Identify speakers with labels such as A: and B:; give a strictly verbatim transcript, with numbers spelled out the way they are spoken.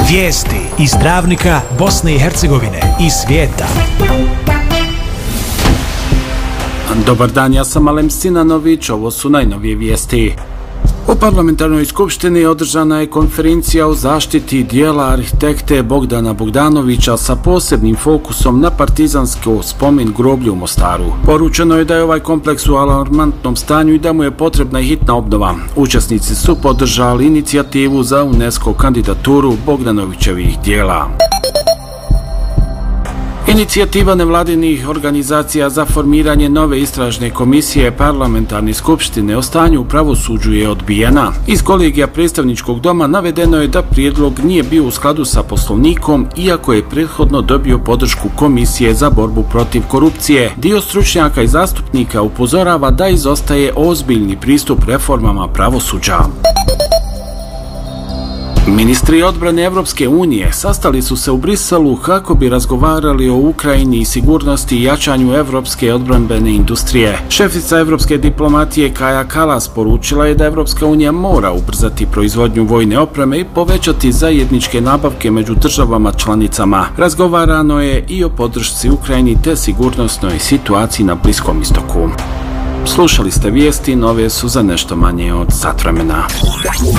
A: Vijesti iz Travnika, Bosne i Hercegovine i svijeta.
B: Dobar dan, ja sam Alem Sinanović, ovo su najnovije vijesti. U parlamentarnoj skupštini održana je konferencija o zaštiti dijela arhitekte Bogdana Bogdanovića sa posebnim fokusom na partizansko spomen groblje u Mostaru. Poručeno je da je ovaj kompleks u alarmantnom stanju i da mu je potrebna hitna obnova. Učesnici su podržali inicijativu za UNESCO kandidaturu Bogdanovićevih dijela. Inicijativa nevladinih organizacija za formiranje nove istražne komisije parlamentarne skupštine o stanju u pravosuđu je odbijena. Iz kolegija predstavničkog doma navedeno je da prijedlog nije bio u skladu sa Poslovnikom, iako je prethodno dobio podršku Komisije za borbu protiv korupcije. Dio stručnjaka i zastupnika upozorava da izostaje ozbiljni pristup reformama pravosuđa. Ministri odbrane Evropske unije sastali su se u Briselu kako bi razgovarali o Ukrajini i sigurnosti i jačanju evropske odbrambene industrije. Šefica evropske diplomatije Kaja Kallas poručila je da Evropska unija mora ubrzati proizvodnju vojne opreme i povećati zajedničke nabavke među državama članicama. Razgovarano je i o podršci Ukrajini te sigurnosnoj situaciji na Bliskom istoku. Slušali ste vijesti, nove su za nešto manje od sat vremena.